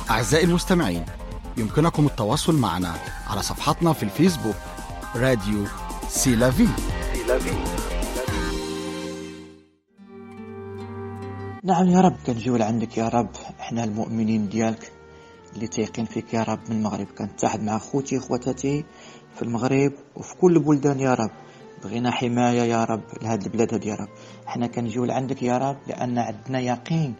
أعزائي المستمعين، يمكنكم التواصل معنا على صفحتنا في الفيسبوك راديو سيلافي. نعم يا رب، كنجيو لعندك يا رب، احنا المؤمنين ديالك اللي تيقين فيك يا رب من المغرب. كنتحد مع خوتي خواتاتي في المغرب وفي كل بلدان يا رب. بغينا حماية يا رب لهذه البلاد هذه يا رب. احنا كنجيو لعندك يا رب لأن عندنا يقين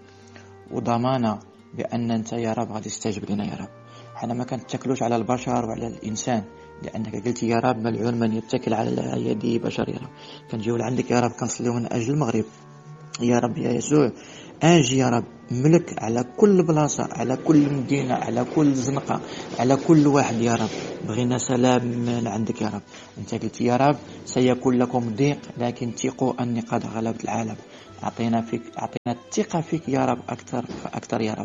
وضمانة بأن أنت يا رب غادي تستجب لنا يا رب. احنا ما كنتكلوش على البشر وعلى الإنسان، لأنك قلت يا رب ملعون من يتكل على يد بشر يا رب. كنجيو لعندك يا رب، كنصليو من أجل المغرب يا رب يا يسوع. اجي يا رب ملك على كل بلاصة، على كل مدينة، على كل زنقة، على كل واحد يا رب. بغينا سلام من عندك يا رب. انت قلت يا رب سيكون لكم ضيق لكن ثقوا اني قد غلبت العالم. اعطينا الثقة فيك يا رب اكثر فاكثر يا رب.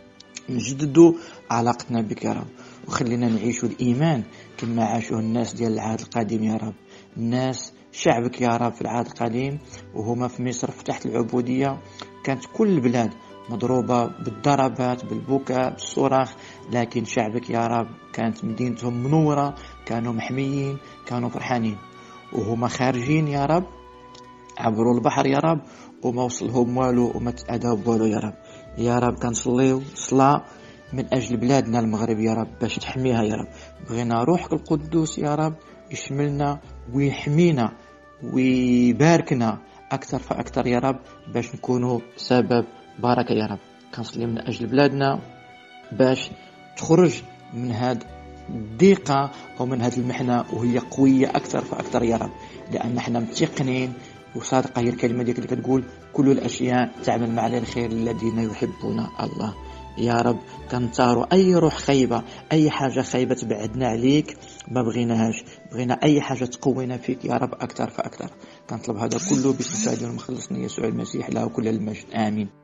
نجددوا علاقتنا بك يا رب، وخلينا نعيشوا الإيمان كما عاشوه الناس ديال العهد القديم يا رب. الناس شعبك يا رب في العهد القديم وهما في مصر في تحت العبودية، كانت كل البلاد مضروبة بالضربات بالبكاء بالصراخ، لكن شعبك يا رب كانت مدينتهم منورة، كانوا محميين، كانوا فرحانين. وهما خارجين يا رب عبروا البحر يا رب وما وصلهم والو وما تأذوا بوالو يا رب. يا رب كنصليو صلاة من أجل بلادنا المغرب يا رب باش تحميها يا رب. بغينا روحك القدوس يا رب يشملنا ويحمينا ويباركنا أكثر فأكثر يا رب باش نكونوا سبب بركة يا رب. كنصلي من أجل بلادنا باش تخرج من هذه الضيقة أو من هذه المحنة وهي قوية أكثر فأكثر يا رب، لأن احنا متيقنين وصادقة هي الكلمة ديك اللي كتقول كل الأشياء تعمل مع الخير الذين يحبون الله. يا رب كنطاروا أي روح خيبة، أي حاجة خيبة تبعدنا عليك ما بغيناهاش. بغينا أي حاجة تقوينا فيك يا رب أكثر فأكثر. كنطلب هذا كله باسم سيدنا المخلصنا يسوع المسيح له كل المجد، آمين.